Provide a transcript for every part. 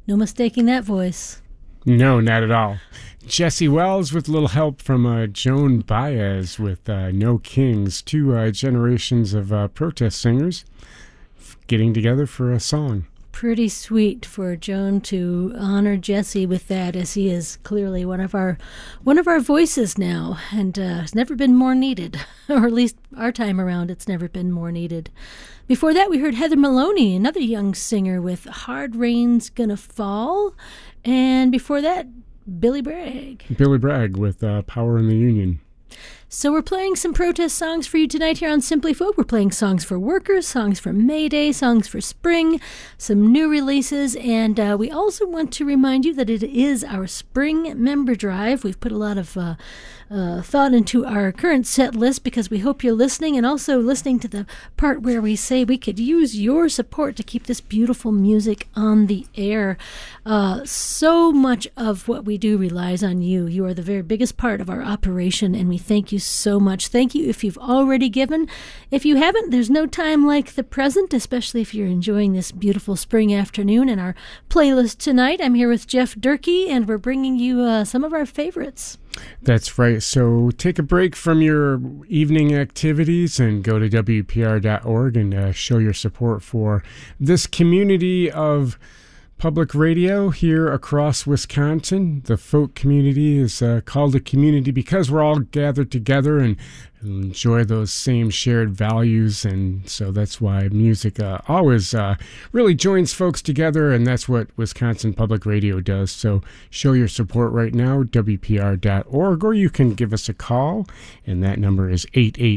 No mistaking that voice. No, not at all. Jesse Wells with a little help from Joan Baez with No Kings, two generations of protest singers getting together for a song. Pretty sweet for Joan to honor Jesse with that, as he is clearly one of our voices now, and has never been more needed, or at least our time around, it's never been more needed. Before that, we heard Heather Maloney, another young singer with Hard Rain's Gonna Fall, and before that, Billy Bragg. Billy Bragg with Power in the Union. So we're playing some protest songs for you tonight here on Simply Folk. We're playing songs for workers, songs for May Day, songs for spring, some new releases, and we also want to remind you that it is our spring member drive. We've put a lot of thought into our current set list because we hope you're listening, and also listening to the part where we say we could use your support to keep this beautiful music on the air. So much of what we do relies on you. You are the very biggest part of our operation, and we thank you so much. Thank you if you've already given. If you haven't, there's no time like the present, especially if you're enjoying this beautiful spring afternoon. And our playlist tonight, I'm here with Jeff Durkee, and we're bringing you some of our favorites. That's right. So take a break from your evening activities and go to WPR.org and show your support for this community of public radio here across Wisconsin. The folk community is called a community because we're all gathered together and enjoy those same shared values, and so that's why music always really joins folks together, and that's what Wisconsin Public Radio does. So show your support right now, WPR.org, or you can give us a call, and that number is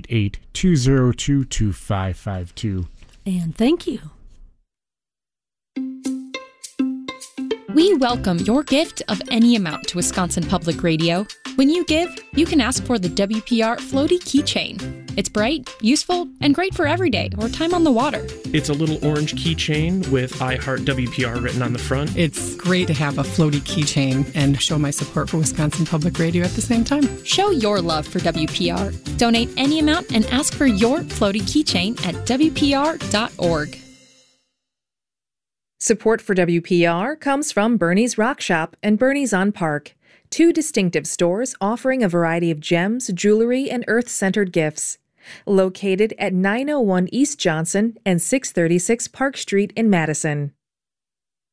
888-202-2552. And thank you. We welcome your gift of any amount to Wisconsin Public Radio. When you give, you can ask for the WPR Floaty Keychain. It's bright, useful, and great for every day or time on the water. It's a little orange keychain with I Heart WPR written on the front. It's great to have a floaty keychain and show my support for Wisconsin Public Radio at the same time. Show your love for WPR. Donate any amount and ask for your floaty keychain at WPR.org. Support for WPR comes from Bernie's Rock Shop and Bernie's on Park, two distinctive stores offering a variety of gems, jewelry, and earth-centered gifts. Located at 901 East Johnson and 636 Park Street in Madison.